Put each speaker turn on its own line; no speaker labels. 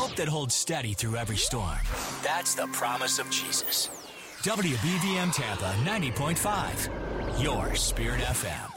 Hope that holds steady through every storm. That's the promise of Jesus. WBVM Tampa 90.5, your Spirit FM.